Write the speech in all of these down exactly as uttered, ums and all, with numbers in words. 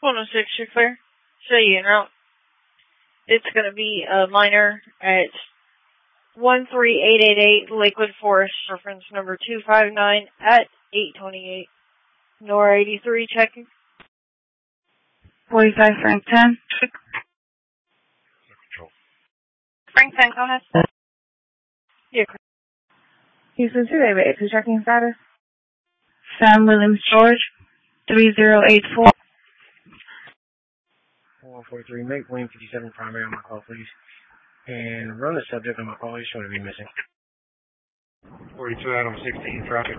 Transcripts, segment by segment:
one oh six, you're clear. Show you en route. It's going to be a minor at one three eight eight eight Lakewood Forest, reference number two five nine at eight twenty-eight. Nora eighty-three, checking. forty-five, Frank ten. Frank ten, go ahead. Yeah, correct. Houston two eight eight two, checking status. Sam Williams George, three zero eight four. one forty-three, make William fifty-seven primary on my call, please. And run the subject on my call, he's showing to be missing. forty-two, Adam sixteen, traffic.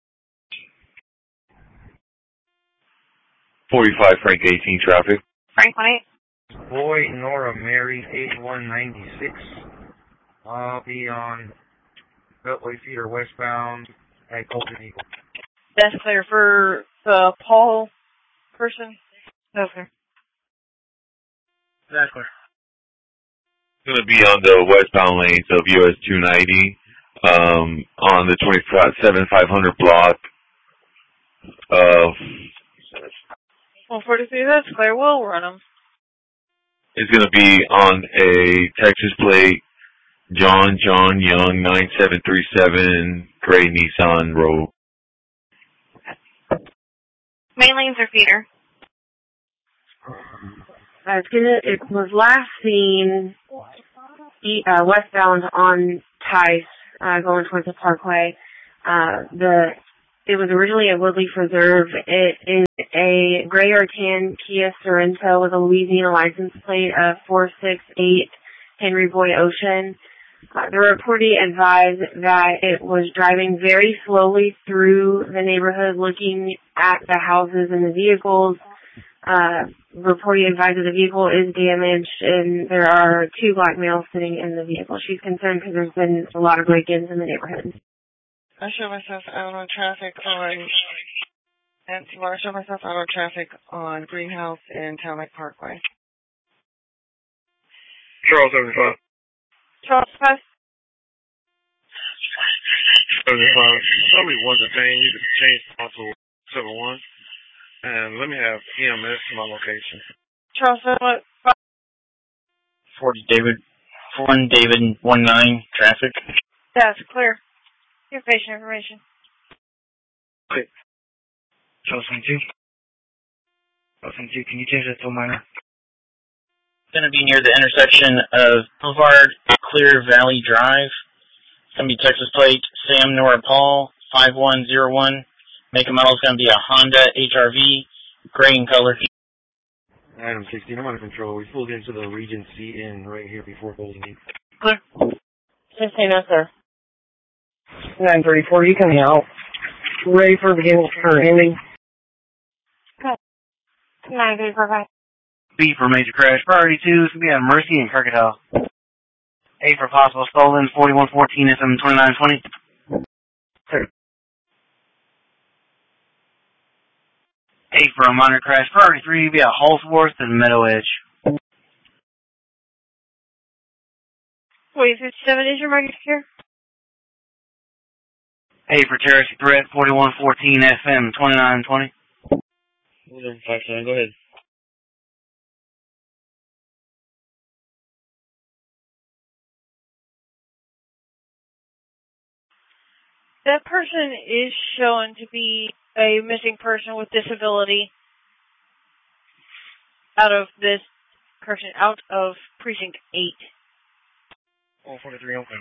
forty-five, Frank eighteen, traffic. Frank one eight. Boy, Nora, Mary, eighty-one ninety-six. I'll be on Beltway Feeder westbound at Golden Eagle. That's clear for the Paul person? Okay. That's clear. Going to be on the westbound lanes of U S two ninety, um, on the twenty-seven five hundred block of... one forty-three, that's clear. We'll run them. It's going to be on a Texas plate, John John Young nine seven three seven, gray Nissan Rogue. Main lanes or feeder? Uh, it's gonna, it was last seen uh, westbound on Tice, uh, going towards the Parkway. Uh, the it was originally a Woodley Preserve. It is a gray or tan Kia Sorento with a Louisiana license plate of four six eight Henry Boy Ocean. Uh, the reportee advised that it was driving very slowly through the neighborhood, looking at the houses and the vehicles. Uh, reportee advised that the vehicle is damaged and there are two black males sitting in the vehicle. She's concerned because there's been a lot of break-ins in the neighborhood. I show myself out on traffic on, and I show myself out on traffic on Greenhouse and Town Lake Parkway. Charles seventy-five. Charles five. seventy-five. Probably wasn't paying. You could change to seven one. And let me have E M S to my location. Charles five. forty David, one David, one nine, traffic. That's clear. Your patient information. Okay. Charles seventy-two. Charles seventy-two, can you change that to a minor? It's going to be near the intersection of Boulevard, Clear Valley Drive. It's going to be Texas plate, Sam Nora Paul, five one zero one. Make and model is going to be a Honda H R V, gray in color. Adam sixteen, I'm under control. We pulled into the Regency Inn right here before Golden Gate. Clear. fifteen, yes, sir. nine thirty-four, you coming out? Ready for beginning for ending? Good. nine thirty-four, bye. B for major crash. Priority two is going to be on Mercy and Crocodile. A for possible stolen, forty-one fourteen S M twenty-nine twenty. Sir. A for a minor crash. Priority three will be at Holsworth and Meadow Edge. Wait, fifty-seven is your market here? A for terrorist threat, forty-one fourteen S M twenty-nine twenty. five seven, go ahead. That person is shown to be a missing person with disability out of this person, out of precinct eight. one forty-three, okay.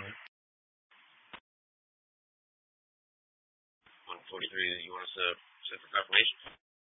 one forty-three, you want us to set for confirmation?